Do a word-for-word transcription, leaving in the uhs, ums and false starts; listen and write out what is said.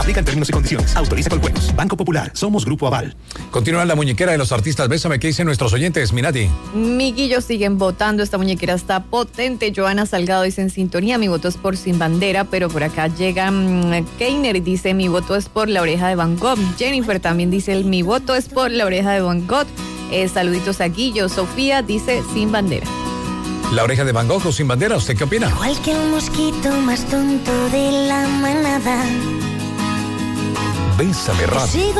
Aplican términos y condiciones. Autoriza con juegos. Banco Popular. Somos Grupo Aval. Continúa la muñequera de los artistas. Bésame, ¿qué dicen nuestros oyentes, Minati? Miquillos siguen votando. Esta muñequera está potente. Joana Salgado dice en sintonía. Mi voto es por Sin Bandera, pero por acá llega um, Keiner y dice mi voto es por La Oreja de Van Gogh. Jennifer también dice el, mi voto es por La Oreja de Van Gogh. Eh, saluditos a Guillo. Sofía dice Sin Bandera. La Oreja de Van Gogh o Sin Bandera, ¿usted qué opina? Igual que el mosquito más tonto de la manada. Bésame, Radio.